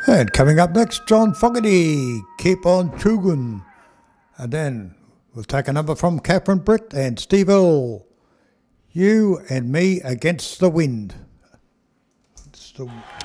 And coming up next, John Fogerty, Keep On Chugun. And then we'll take a number from Catherine Britt and Steve Earle, You and Me Against the Wind. It's the